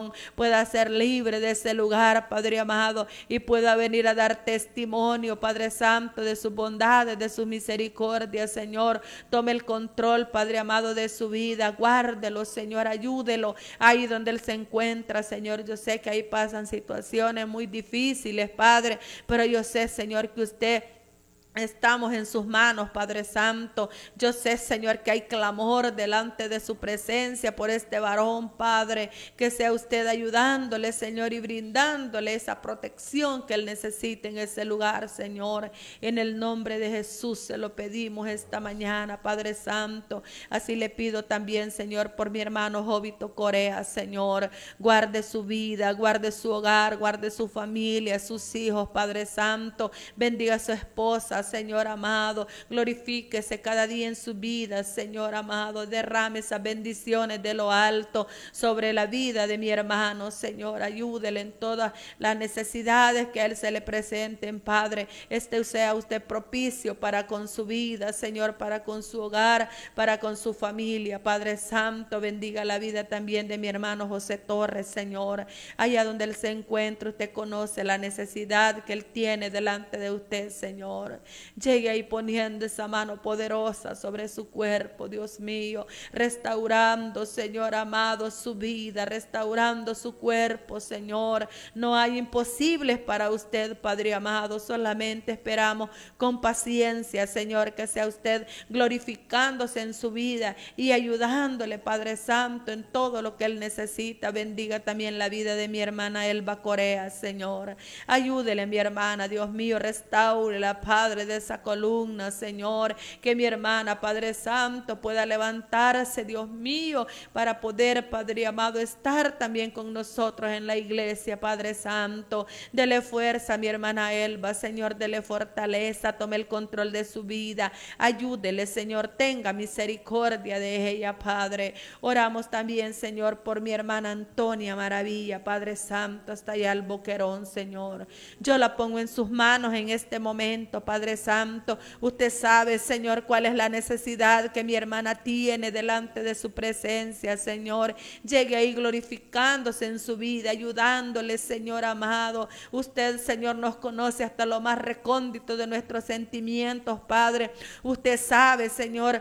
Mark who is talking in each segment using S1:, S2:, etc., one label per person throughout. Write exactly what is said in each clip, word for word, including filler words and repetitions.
S1: corazón pueda ser libre de ese lugar, Padre amado, y pueda venir a dar testimonio, Padre Santo, de sus bondades, de su misericordia, Señor. Tome el control, Padre amado, de su vida. Guárdelo, Señor, ayúdelo ahí donde él se encuentra, Señor. Yo sé que ahí pasan situaciones muy difíciles, Padre, pero yo sé, Señor, que usted... estamos en sus manos, Padre Santo. Yo sé, Señor, que hay clamor delante de su presencia por este varón, Padre. Que sea usted ayudándole, Señor, y brindándole esa protección que él necesita en ese lugar, Señor. En el nombre de Jesús se lo pedimos esta mañana, Padre Santo. Así le pido también, Señor, por mi hermano Jovito Corea, Señor. Guarde su vida, guarde su hogar, guarde su familia, sus hijos, Padre Santo. Bendiga a su esposa, Señor amado, glorifíquese cada día en su vida, Señor amado, derrame esas bendiciones de lo alto sobre la vida de mi hermano, Señor, ayúdele en todas las necesidades que a él se le presenten, Padre. Este sea usted propicio para con su vida, Señor, para con su hogar, para con su familia, Padre Santo. Bendiga la vida también de mi hermano José Torres, Señor, allá donde él se encuentra, usted conoce la necesidad que él tiene delante de usted, Señor. Llegue ahí poniendo esa mano poderosa sobre su cuerpo, Dios mío, restaurando, Señor amado, su vida, restaurando su cuerpo, Señor. No hay imposibles para usted, Padre amado, solamente esperamos con paciencia, Señor, que sea usted glorificándose en su vida y ayudándole, Padre Santo, en todo lo que él necesita. Bendiga también la vida de mi hermana Elba Corea, Señor. Ayúdele, mi hermana, Dios mío, restaurela, Padre, de esa columna, Señor, que mi hermana, Padre Santo, pueda levantarse, Dios mío, para poder, Padre amado, estar también con nosotros en la iglesia, Padre Santo. Dele fuerza a mi hermana Elba, Señor, dele fortaleza, tome el control de su vida, ayúdele, Señor, tenga misericordia de ella, Padre. Oramos también, Señor, por mi hermana Antonia Maravilla, Padre Santo, hasta allá al Boquerón, Señor. Yo la pongo en sus manos en este momento, Padre Santo. Usted sabe, Señor, cuál es la necesidad que mi hermana tiene delante de su presencia, Señor. Llegue ahí glorificándose en su vida, ayudándole, Señor amado. Usted, Señor, nos conoce hasta lo más recóndito de nuestros sentimientos, Padre. Usted sabe, Señor,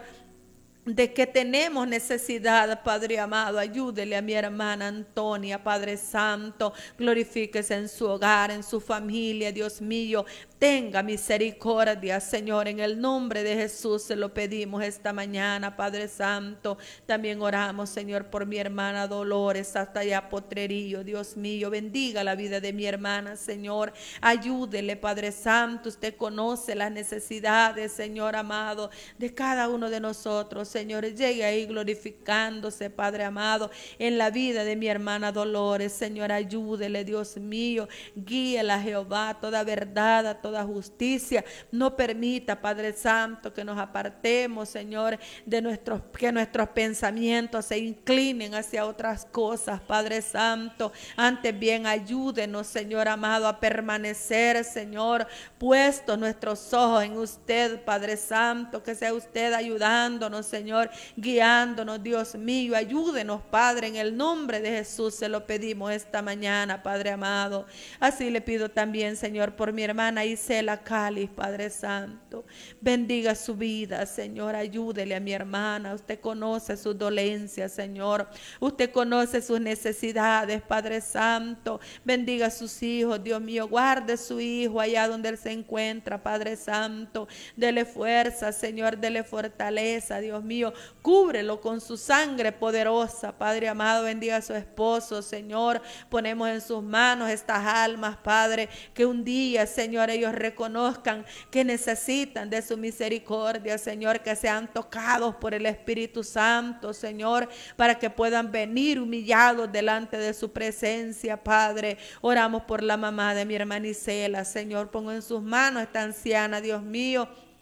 S1: de que tenemos necesidad, Padre amado. Ayúdele a mi hermana Antonia, Padre Santo. Glorifíquese en su hogar, en su familia, Dios mío. Tenga misericordia, Señor, en el nombre de Jesús se lo pedimos esta mañana, Padre Santo. También oramos, Señor, por mi hermana Dolores hasta allá Potrerillo, Dios mío. Bendiga la vida de mi hermana, Señor. Ayúdele, Padre Santo. Usted conoce las necesidades, Señor amado, de cada uno de nosotros, Señor. Llegue ahí glorificándose, Padre amado, en la vida de mi hermana Dolores, Señor. Ayúdele, Dios mío. Guíela, Jehová, toda verdad, a toda justicia. No permita, Padre Santo, que nos apartemos, Señor, de nuestros, que nuestros pensamientos se inclinen hacia otras cosas, Padre Santo. Antes bien, ayúdenos, Señor amado, a permanecer, Señor, puestos nuestros ojos en usted, Padre Santo. Que sea usted ayudándonos, Señor, guiándonos, Dios mío. Ayúdenos, Padre, en el nombre de Jesús se lo pedimos esta mañana, Padre amado. Así le pido también, Señor, por mi hermana Isela Cáliz, Padre Santo. Bendiga su vida, Señor. Ayúdele a mi hermana. Usted conoce sus dolencias, Señor. Usted conoce sus necesidades, Padre Santo. Bendiga a sus hijos, Dios mío. Guarde su hijo allá donde él se encuentra, Padre Santo. Dele fuerza, Señor. Dele fortaleza, Dios mío. Cúbrelo con su sangre poderosa, Padre amado. Bendiga a su esposo, Señor. Ponemos en sus manos estas almas, Padre, que un día, Señor, ellos reconozcan que necesitan de su misericordia, Señor, que sean tocados por el Espíritu Santo, Señor, para que puedan venir humillados delante de su presencia, Padre. Oramos por la mamá de mi hermana Isela, Señor. Pongo en sus manos esta anciana, Dios mío.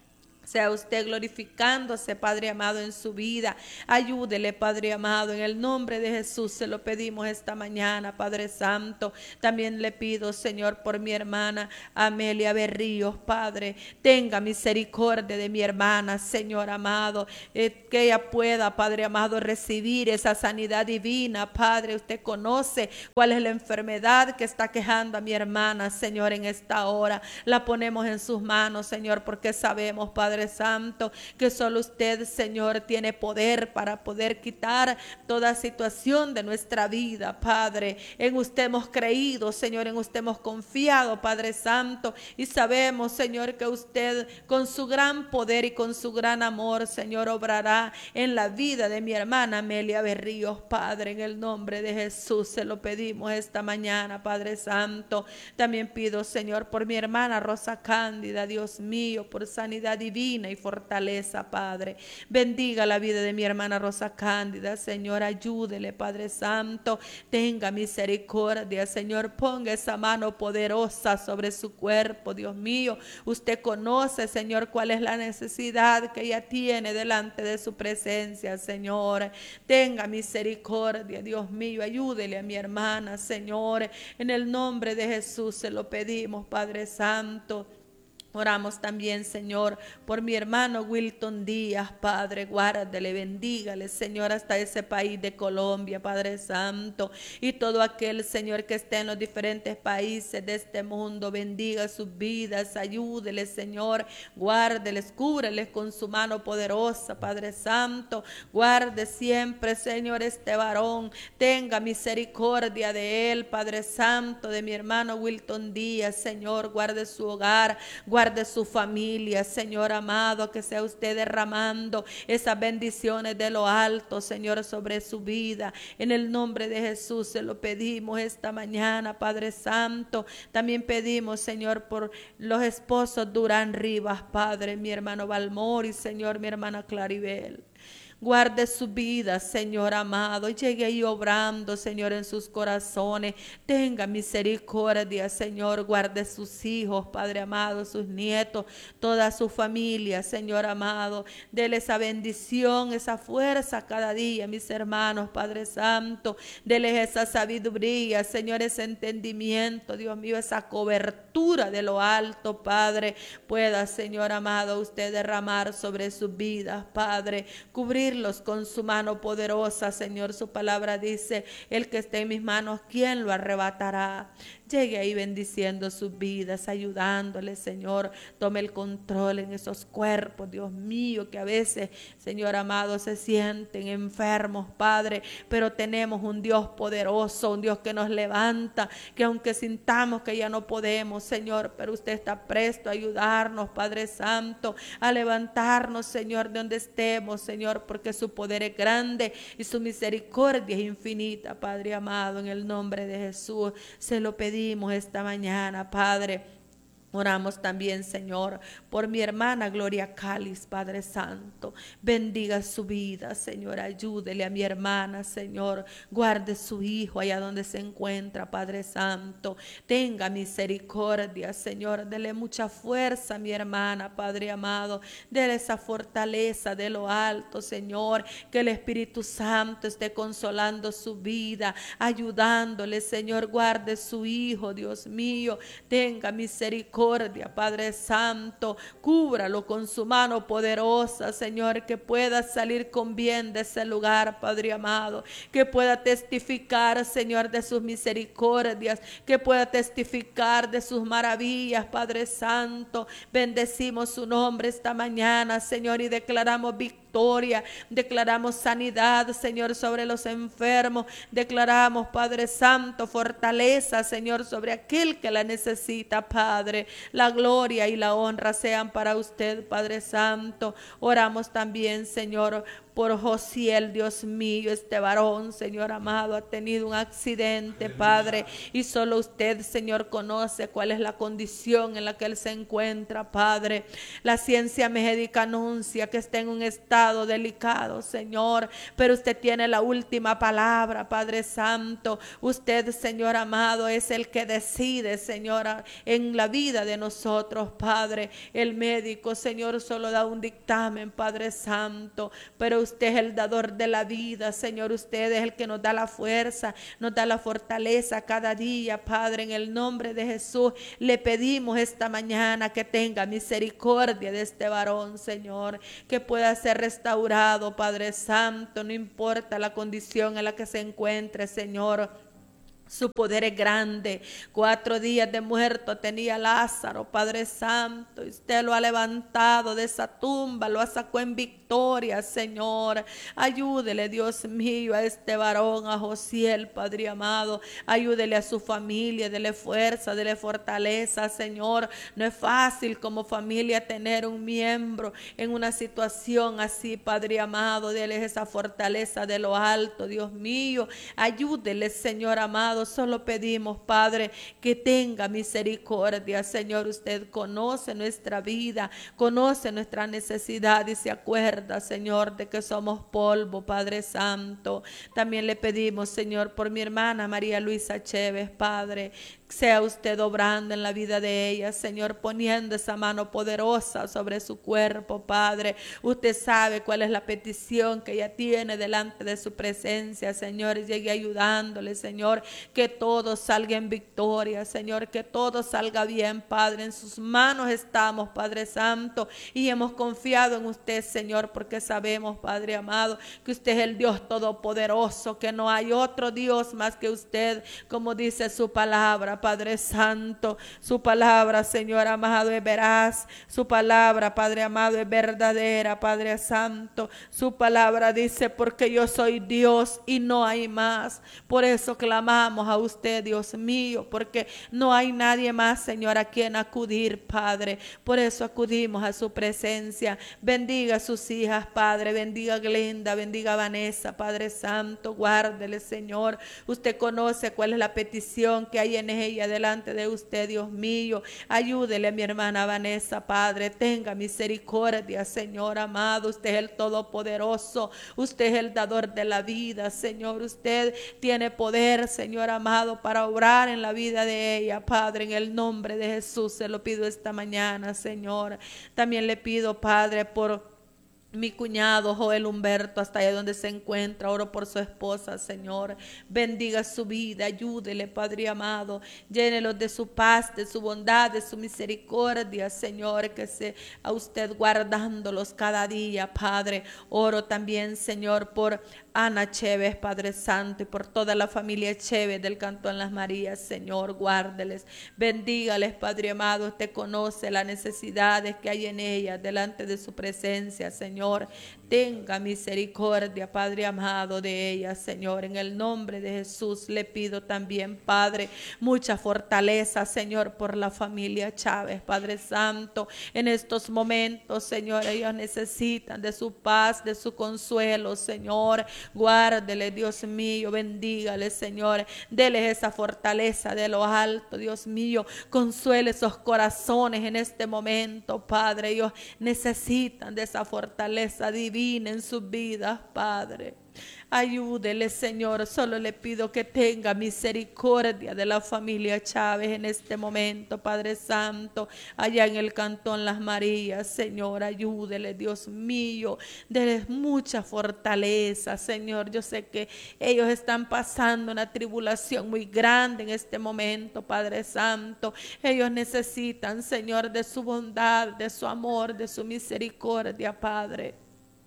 S1: Sea usted glorificándose, Padre amado, en su vida. Ayúdele, Padre amado, en el nombre de Jesús se lo pedimos esta mañana, Padre Santo. También le pido, Señor, por mi hermana Amelia Berríos, Padre. Tenga misericordia de mi hermana, Señor amado, eh, que ella pueda, Padre amado, recibir esa sanidad divina, Padre. Usted conoce cuál es la enfermedad que está quejando a mi hermana, Señor, en esta hora. La ponemos en sus manos, Señor, porque sabemos, Padre Padre Santo, que solo usted, Señor, tiene poder para poder quitar toda situación de nuestra vida, Padre. En usted hemos creído, Señor, en usted hemos confiado, Padre Santo, y sabemos, Señor, que usted con su gran poder y con su gran amor, Señor, obrará en la vida de mi hermana Amelia Berríos, Padre. En el nombre de Jesús se lo pedimos esta mañana, Padre Santo. También pido, Señor, por mi hermana Rosa Cándida, Dios mío, por sanidad divina y fortaleza, Padre. Bendiga la vida de mi hermana Rosa Cándida, Señor, ayúdele, Padre Santo, tenga misericordia, Señor, ponga esa mano poderosa sobre su cuerpo, Dios mío. Usted conoce, Señor, cuál es la necesidad que ella tiene delante de su presencia, Señor. Tenga misericordia, Dios mío, ayúdele a mi hermana, Señor, en el nombre de Jesús se lo pedimos, Padre Santo. Oramos también, Señor, por mi hermano Wilton Díaz, Padre, guárdale, bendígale, Señor, hasta ese país de Colombia, Padre Santo, y todo aquel, Señor, que esté en los diferentes países de este mundo, bendiga sus vidas, ayúdele, Señor, guárdeles, cúbreles con su mano poderosa, Padre Santo, guarde siempre, Señor, este varón, tenga misericordia de él, Padre Santo, de mi hermano Wilton Díaz, Señor, guarde su hogar, guarde de su familia, Señor amado, que sea usted derramando esas bendiciones de lo alto, Señor, sobre su vida. En el nombre de Jesús se lo pedimos esta mañana, Padre Santo. También pedimos, Señor, por los esposos Durán Rivas, Padre, mi hermano Balmor y, Señor, mi hermana Claribel. Guarde su vida, Señor amado, llegue ahí obrando, Señor, en sus corazones. Tenga misericordia, Señor, guarde sus hijos, Padre amado, sus nietos, toda su familia, Señor amado. Dele esa bendición, esa fuerza cada día, mis hermanos, Padre Santo. Dele esa sabiduría, Señor, ese entendimiento, Dios mío, esa cobertura de lo alto, Padre. Pueda, Señor amado, usted derramar sobre sus vidas, Padre, cubrir con su mano poderosa, Señor. Su palabra dice, el que esté en mis manos, ¿quién lo arrebatará? Llegue ahí bendiciendo sus vidas, ayudándoles, Señor. Tome el control en esos cuerpos, Dios mío, que a veces, Señor amado, se sienten enfermos, Padre, pero tenemos un Dios poderoso, un Dios que nos levanta, que aunque sintamos que ya no podemos, Señor, pero usted está presto a ayudarnos, Padre Santo, a levantarnos, Señor, de donde estemos, Señor, porque su poder es grande y su misericordia es infinita, Padre amado. En el nombre de Jesús se lo pedimos esta mañana, Padre. Oramos también, Señor, por mi hermana Gloria Cáliz, Padre Santo. Bendiga su vida, Señor. Ayúdele a mi hermana, Señor. Guarde su hijo allá donde se encuentra, Padre Santo. Tenga misericordia, Señor. Dele mucha fuerza a mi hermana, Padre amado. Dele esa fortaleza de lo alto, Señor. Que el Espíritu Santo esté consolando su vida, ayudándole, Señor. Guarde su hijo, Dios mío. Tenga misericordia, Padre Santo, cúbralo con su mano poderosa, Señor, que pueda salir con bien de ese lugar, Padre amado, que pueda testificar, Señor, de sus misericordias, que pueda testificar de sus maravillas, Padre Santo. Bendecimos su nombre esta mañana, Señor, y declaramos victoria. Declaramos sanidad, Señor, sobre los enfermos. Declaramos, Padre Santo, fortaleza, Señor, sobre aquel que la necesita, Padre. La gloria y la honra sean para usted, Padre Santo. Oramos también, Señor, por Josiel, Dios mío. Este varón, Señor amado, ha tenido un accidente, Padre, y solo usted, Señor, conoce cuál es la condición en la que él se encuentra, Padre. La ciencia médica anuncia que está en un estado delicado, Señor, pero usted tiene la última palabra, Padre Santo. Usted, Señor amado, es el que decide, Señora, en la vida de nosotros, Padre. El médico, Señor, solo da un dictamen, Padre Santo, pero usted es el dador de la vida, Señor. Usted es el que nos da la fuerza, nos da la fortaleza cada día, Padre. En el nombre de Jesús le pedimos esta mañana que tenga misericordia de este varón, Señor, que pueda ser restaurado, Padre Santo, no importa la condición en la que se encuentre, Señor. Su poder es grande. Cuatro días de muerto tenía Lázaro, Padre Santo. Usted lo ha levantado de esa tumba, lo ha sacado en victoria, Señor. Ayúdele, Dios mío, a este varón, a Josiel, Padre amado. Ayúdele a su familia, dele fuerza, dele fortaleza, Señor. No es fácil como familia tener un miembro en una situación así, Padre amado. Dele esa fortaleza de lo alto, Dios mío. Ayúdele, Señor amado. Solo pedimos, Padre, que tenga misericordia, Señor. Usted conoce nuestra vida, conoce nuestra necesidad y se acuerda, Señor, de que somos polvo, Padre Santo. También le pedimos, Señor, por mi hermana María Luisa Chévez, Padre. Sea usted obrando en la vida de ella, Señor, poniendo esa mano poderosa sobre su cuerpo, Padre. Usted sabe cuál es la petición que ella tiene delante de su presencia, Señor. Llegue ayudándole, Señor, que todo salga en victoria, Señor, que todo salga bien, Padre. En sus manos estamos, Padre Santo, y hemos confiado en usted, Señor, porque sabemos, Padre amado, que usted es el Dios todopoderoso, que no hay otro Dios más que usted, como dice su palabra, Padre Santo. Su palabra, Señor amado, es veraz. Su palabra, Padre amado, es verdadera, Padre Santo. Su palabra dice, porque yo soy Dios y no hay más. Por eso clamamos a usted, Dios mío, porque no hay nadie más, Señor, a quien acudir, Padre. Por eso acudimos a su presencia. Bendiga a sus hijas, Padre. Bendiga a Glenda, bendiga a Vanessa, Padre Santo. Guárdele, Señor. Usted conoce cuál es la petición que hay en ella delante de usted, Dios mío. Ayúdele a mi hermana Vanessa, Padre. Tenga misericordia, Señor amado. Usted es el todopoderoso. Usted es el dador de la vida, Señor. Usted tiene poder, Señor amado, para obrar en la vida de ella, Padre. En el nombre de Jesús se lo pido esta mañana, Señor. También le pido, Padre, por mi cuñado Joel Humberto, hasta allá donde se encuentra. Oro por su esposa, Señor. Bendiga su vida, ayúdele, Padre amado. Llénelo de su paz, de su bondad, de su misericordia, Señor. Que sea a usted guardándolos cada día, Padre. Oro también, Señor, por Ana Chévez, Padre Santo, y por toda la familia Chévez del Cantón Las Marías, Señor. Guárdeles, bendígales, Padre amado. Usted conoce las necesidades que hay en ellas delante de su presencia, Señor. Tenga misericordia, Padre amado, de ella, Señor. En el nombre de Jesús le pido también, Padre, mucha fortaleza, Señor, por la familia Chávez, Padre Santo. En estos momentos, Señor, ellos necesitan de su paz, de su consuelo, Señor. Guárdele, Dios mío, bendígale, Señor. Dele esa fortaleza de lo alto, Dios mío. Consuele esos corazones en este momento, Padre. Ellos necesitan de esa fortaleza divina en sus vidas, Padre. Ayúdele, Señor. Solo le pido que tenga misericordia de la familia Chávez en este momento, Padre Santo, allá en el Cantón Las Marías, Señor. Ayúdele, Dios mío. Dele mucha fortaleza, Señor. Yo sé que ellos están pasando una tribulación muy grande en este momento, Padre Santo. Ellos necesitan, Señor, de su bondad, de su amor, de su misericordia, Padre.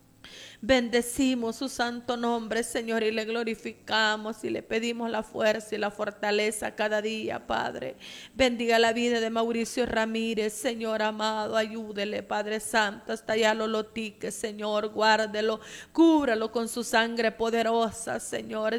S1: Bendecimos su santo nombre, Señor, y le glorificamos y le pedimos la fuerza y la fortaleza cada día, Padre. Bendiga la vida de Mauricio Ramírez, Señor amado. Ayúdele, Padre Santo, hasta allá lo lotique, Señor. Guárdelo, cúbralo con su sangre poderosa, Señor.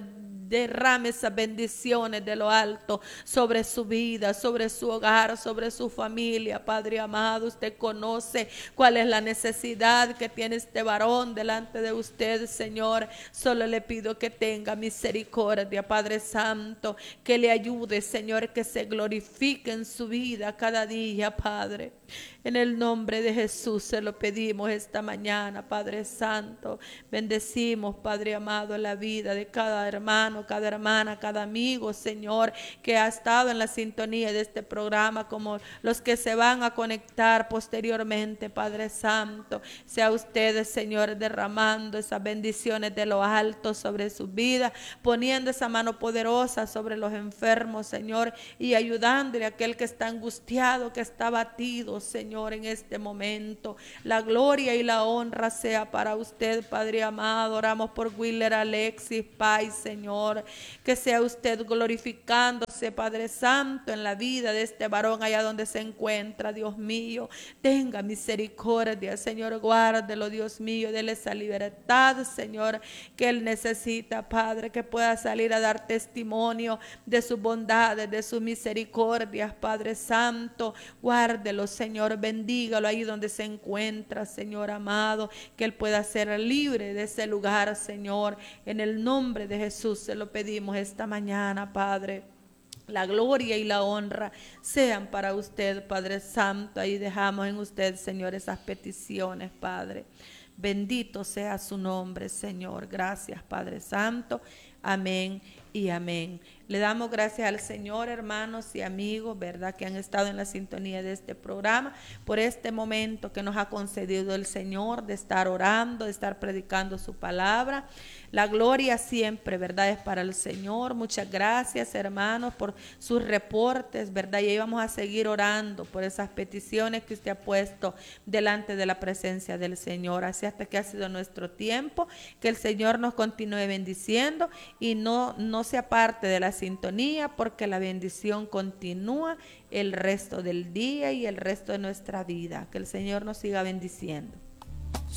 S1: derrame esas bendiciones de lo alto sobre su vida, sobre su hogar, sobre su familia. Padre amado, usted conoce cuál es la necesidad que tiene este varón delante de usted, Señor. Solo le pido que tenga misericordia, Padre Santo, que le ayude, Señor, que se glorifique en su vida cada día, Padre. En el nombre de Jesús se lo pedimos esta mañana, Padre Santo. Bendecimos, Padre amado, la vida de cada hermano, cada hermana, cada amigo, Señor, que ha estado en la sintonía de este programa, como los que se van a conectar posteriormente, Padre Santo. Sea usted, Señor, derramando esas bendiciones de lo alto sobre su vida, poniendo esa mano poderosa sobre los enfermos, Señor, y ayudándole a aquel que está angustiado, que está abatido, Señor, en este momento. La gloria y la honra sea para usted, Padre amado. Oramos por Willer Alexis Paz, Señor, que sea usted glorificándose, Padre Santo, en la vida de este varón allá donde se encuentra. Dios mío, tenga misericordia, Señor, guárdelo, Dios mío, déle esa libertad, Señor, que él necesita, Padre, que pueda salir a dar testimonio de sus bondades, de sus misericordias, Padre Santo. Guárdelo, Señor, bendígalo ahí donde se encuentra, Señor amado, que él pueda ser libre de ese lugar, Señor. En el nombre de Jesús se lo pedimos esta mañana, Padre. La gloria y la honra sean para usted, Padre Santo. Ahí dejamos en usted, Señor, esas peticiones, Padre. Bendito sea su nombre, Señor. Gracias, Padre Santo. Amén y amén. Le damos gracias al Señor, hermanos y amigos, ¿verdad?, que han estado en la sintonía de este programa, por este momento que nos ha concedido el Señor de estar orando, de estar predicando su palabra. La gloria siempre, ¿verdad?, es para el Señor. Muchas gracias, hermanos, por sus reportes, ¿verdad? Y ahí vamos a seguir orando por esas peticiones que usted ha puesto delante de la presencia del Señor. Así hasta que ha sido nuestro tiempo. Que el Señor nos continúe bendiciendo y no, no se aparte de la sintonía, porque la bendición continúa el resto del día y el resto de nuestra vida. Que el Señor nos siga bendiciendo.